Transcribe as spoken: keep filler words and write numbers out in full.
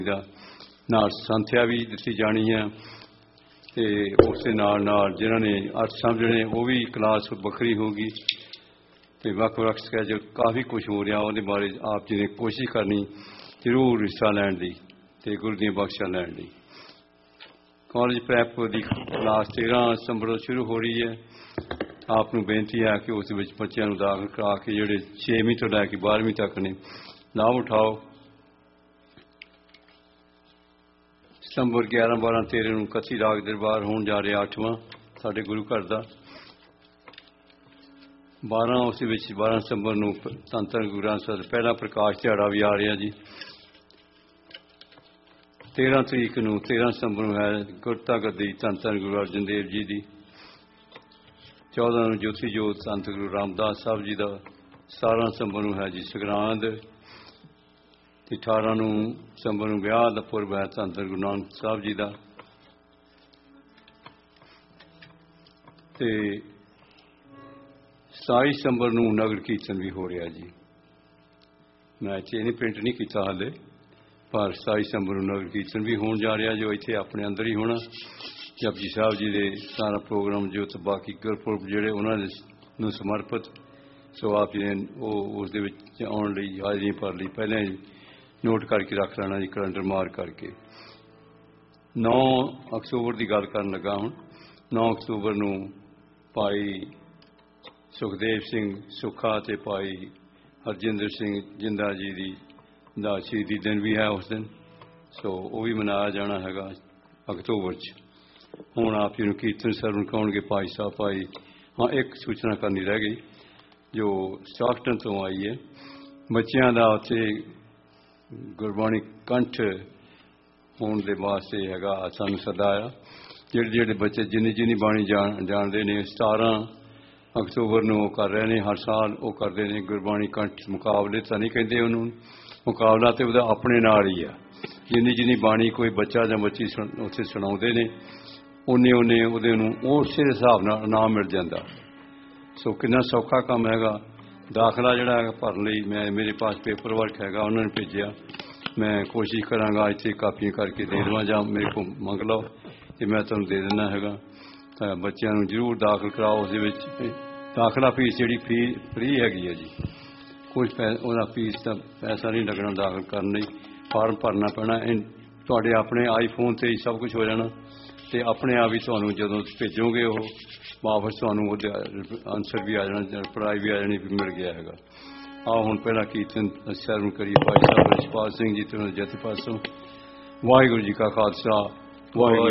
ਦਾ ਨਾਲ ਸੰਥਿਆ ਵੀ ਦਿੱਤੀ ਜਾਣੀ ਹੈ ਤੇ ਉਸ ਦੇ ਨਾਲ ਨਾਲ ਜਿਨ੍ਹਾਂ ਨੇ ਅਰਥ ਸਮਝਣੇ ਉਹ ਵੀ ਕਲਾਸ ਵੱਖਰੀ ਹੋਊਗੀ ਤੇ ਵੱਖ ਵੱਖ ਸਕੈਜੂਲ ਕਾਫੀ ਕੁਝ ਹੋ ਰਿਹਾ ਉਹਦੇ ਬਾਰੇ ਆਪ ਜੀ ਨੇ ਕੋਸ਼ਿਸ਼ ਕਰਨੀ ਜ਼ਰੂਰ ਹਿੱਸਾ ਲੈਣ ਦੀ ਤੇ ਗੁਰੂ ਦੀਆਂ ਬਖਸ਼ਾਂ ਲੈਣ ਦੀ। ਕਾਲਜ ਪ੍ਰੈਪ ਦੀ ਕਲਾਸ ਤੇਰ੍ਹਾਂ ਸਤੰਬਰ ਤੋਂ ਸ਼ੁਰੂ ਹੋ ਰਹੀ ਹੈ। ਆਪ ਨੂੰ ਬੇਨਤੀ ਹੈ ਕਿ ਉਸ ਵਿੱਚ ਬੱਚਿਆਂ ਨੂੰ ਦਾਖਲ ਕਰਾ ਕੇ ਜਿਹੜੇ ਛੇਵੀਂ ਤੋਂ ਲੈ ਕੇ ਬਾਰ੍ਹਵੀਂ ਤੱਕ ਨੇ ਲਾਭ ਉਠਾਓ। ਸਤੰਬਰ ਗਿਆਰਾਂ ਬਾਰਾਂ ਤੇਰ੍ਹਾਂ ਨੂੰ ਕੱਥੀ ਰਾਗ ਦਰਬਾਰ ਹੋਣ ਜਾ ਰਿਹਾ ਅੱਠਵਾਂ ਸਾਡੇ ਗੁਰੂ ਘਰ ਦਾ। ਬਾਰਾਂ ਉਸ ਵਿੱਚ ਬਾਰਾਂ ਸਤੰਬਰ ਨੂੰ ਧੰਨ ਧੰਨ ਗੁਰੂ ਗ੍ਰੰਥ ਸਾਹਿਬ ਪਹਿਲਾ ਪ੍ਰਕਾਸ਼ ਦਿਹਾੜਾ ਵੀ ਆ ਰਿਹਾ ਜੀ। ਤੇਰ੍ਹਾਂ ਤਰੀਕ ਨੂੰ ਤੇਰ੍ਹਾਂ ਸਤੰਬਰ ਨੂੰ ਹੈ ਗੁਰਤਾ ਗੱਦੀ ਧੰਨ ਧੰਨ ਗੁਰੂ ਅਰਜਨ ਦੇਵ ਜੀ ਦੀ। ਚੌਦਾਂ ਨੂੰ ਜੋਤੀ ਜੋਤ ਸੰਤ ਗੁਰੂ ਰਾਮਦਾਸ ਸਾਹਿਬ ਜੀ ਦਾ। ਸਤਾਰਾਂ ਸਤੰਬਰ ਨੂੰ ਹੈ ਜੀ ਸੰਗਰਾਂਦ ਤੇ ਅਠਾਰਾਂ ਨੂੰ ਸਤੰਬਰ ਨੂੰ ਵਿਆਹ ਦਾ ਪੁਰਬ ਹੈ ਧੰਨ ਧੰਨ ਗੁਰੂ ਨਾਨਕ ਸਾਹਿਬ ਜੀ ਦਾ। ਤੇ ਸਤਾਈ ਸਤੰਬਰ ਨੂੰ ਨਗਰ ਕੀਰਤਨ ਵੀ ਹੋ ਰਿਹਾ ਜੀ। ਮੈਂ ਇੱਥੇ ਨਹੀਂ ਪ੍ਰਿੰਟ ਨਹੀਂ ਕੀਤਾ ਹਾਲੇ ਪਰ ਸਤਾਈ ਸਤੰਬਰ ਨੂੰ ਨਗਰ ਕੀਰਤਨ ਵੀ ਹੋਣ ਜਾ ਰਿਹਾ ਜੋ ਇੱਥੇ ਆਪਣੇ ਅੰਦਰ ਹੀ ਹੋਣਾ। ਜਪਜੀ ਸਾਹਿਬ ਜੀ ਦੇ ਸਾਰਾ ਪ੍ਰੋਗਰਾਮ ਜੋ ਤੇ ਬਾਕੀ ਗੁਰਪੁਰਬ ਜਿਹੜੇ ਉਹਨਾਂ ਦੇ ਨੂੰ ਸਮਰਪਿਤ ਸੋ ਆਪ ਜੀ ਨੇ ਉਹ ਉਸ ਦੇ ਵਿੱਚ ਆਉਣ ਲਈ ਹਾਜ਼ਰੀ ਭਰ ਲਈ ਪਹਿਲਾਂ ਹੀ ਨੋਟ ਕਰਕੇ ਰੱਖ ਲੈਣਾ ਜੀ ਕੈਲੰਡਰ ਮਾਰ ਕਰਕੇ। ਨੌਂ ਅਕਤੂਬਰ ਦੀ ਗੱਲ ਕਰਨ ਲੱਗਾ ਹੁਣ। ਨੌਂ ਅਕਤੂਬਰ ਨੂੰ ਭਾਈ ਸੁਖਦੇਵ ਸਿੰਘ ਸੁੱਖਾ ਤੇ ਭਾਈ ਹਰਜਿੰਦਰ ਸਿੰਘ ਜਿੰਦਾ ਜੀ ਦੀ ਦਾ ਸ਼ਹੀਦੀ ਦਿਨ ਵੀ ਹੈ ਉਸ ਦਿਨ ਸੋ ਉਹ ਵੀ ਮਨਾਇਆ ਜਾਣਾ ਹੈਗਾ ਅਕਤੂਬਰ 'ਚ। ਹੁਣ ਆਪ ਜੀ ਨੂੰ ਕੀਰਤਨ ਸਰਵਣ ਕਰਾਉਣਗੇ ਭਾਈ ਸਾਹਿਬ। ਭਾਈ ਹਾਂ ਇੱਕ ਸੂਚਨਾ ਕਰਨੀ ਰਹਿ ਗਈ ਜੋ ਸਟਾਕਟਨ ਤੋਂ ਆਈ ਹੈ। ਬੱਚਿਆਂ ਦਾ ਉੱਥੇ ਗੁਰਬਾਣੀ ਕੰਠ ਹੋਣ ਦੇ ਵਾਸਤੇ ਹੈਗਾ ਸਾਨੂੰ ਸੱਦਾ ਆਇਆ। ਜਿਹੜੇ ਜਿਹੜੇ ਬੱਚੇ ਜਿੰਨੀ ਜਿੰਨੀ ਬਾਣੀ ਜਾਣ ਜਾਣਦੇ ਨੇ ਸਤਾਰਾਂ ਅਕਤੂਬਰ ਨੂੰ ਉਹ ਕਰ ਰਹੇ ਨੇ ਹਰ ਸਾਲ ਉਹ ਕਰਦੇ ਨੇ ਗੁਰਬਾਣੀ ਕੰਠ ਮੁਕਾਬਲੇ ਤਾਂ ਨਹੀਂ ਕਹਿੰਦੇ ਉਹਨੂੰ ਮੁਕਾਬਲਾ ਤੇ ਉਹਦਾ ਆਪਣੇ ਨਾਲ ਹੀ ਆ। ਜਿੰਨੀ ਜਿੰਨੀ ਬਾਣੀ ਕੋਈ ਬੱਚਾ ਜਾਂ ਬੱਚੀ ਉੱਥੇ ਸੁਣਾਉਂਦੇ ਨੇ ਉਨੇ ਉਨੇ ਉਹਦੇ ਨੂੰ ਉਸੇ ਹਿਸਾਬ ਨਾਲ ਇਨਾਮ ਮਿਲ ਜਾਂਦਾ। ਸੋ ਕਿੰਨਾ ਸੌਖਾ ਕੰਮ ਹੈਗਾ। ਦਾਖਲਾ ਜਿਹੜਾ ਹੈਗਾ ਭਰਨ ਲਈ ਮੈਂ ਮੇਰੇ ਪਾਸ ਪੇਪਰ ਵਰਕ ਹੈਗਾ ਉਹਨਾਂ ਨੇ ਭੇਜਿਆ। ਮੈਂ ਕੋਸ਼ਿਸ਼ ਕਰਾਂਗਾ ਇੱਥੇ ਕਾਪੀਆਂ ਕਰਕੇ ਦੇ ਦੇਵਾਂ ਜਾਂ ਮੇਰੇ ਕੋਲ ਮੰਗ ਲਓ ਅਤੇ ਮੈਂ ਤੁਹਾਨੂੰ ਦੇ ਦਿੰਦਾ ਹੈਗਾ। ਤਾਂ ਬੱਚਿਆਂ ਨੂੰ ਜ਼ਰੂਰ ਦਾਖਲ ਕਰਾਓ। ਉਸ ਦੇ ਵਿੱਚ ਦਾਖਲਾ ਫੀਸ ਜਿਹੜੀ ਫੀ ਫਰੀ ਹੈਗੀ ਹੈ ਜੀ। ਕੁਝ ਪੈ ਉਹਦਾ ਫੀਸ ਦਾ ਪੈਸਾ ਨਹੀਂ ਲੱਗਣਾ ਦਾਖਲ ਕਰਨ ਲਈ। ਫਾਰਮ ਭਰਨਾ ਪੈਣਾ। ਤੁਹਾਡੇ ਆਪਣੇ ਆਈਫੋਨ 'ਤੇ ਹੀ ਸਭ ਕੁਝ ਹੋ ਜਾਣਾ ਅਤੇ ਆਪਣੇ ਆਪ ਹੀ ਤੁਹਾਨੂੰ ਜਦੋਂ ਭੇਜੋਗੇ ਉਹ ਵਾਪਸ ਤੁਹਾਨੂੰ ਉਹਦੇ ਆਨਸਰ ਵੀ ਆ ਜਾਣਾ ਰਿਪਲਾਈ ਵੀ ਆ ਜਾਣੀ ਵੀ ਮਿਲ ਗਿਆ ਹੈਗਾ। ਆਓ ਹੁਣ ਪਹਿਲਾਂ ਕੀਰਤਨ ਸਰਵਣ ਕਰੀਏ ਭਾਈ ਸਾਹਿਬ ਰਿਸ਼ਪਾਲ ਸਿੰਘ ਜੀ ਤੋਂ ਜੱਥੇ ਪਾਸੋਂ। ਵਾਹਿਗੁਰੂ ਜੀ ਕਾ ਖਾਲਸਾ ਵਾਹਿਗੁਰੂ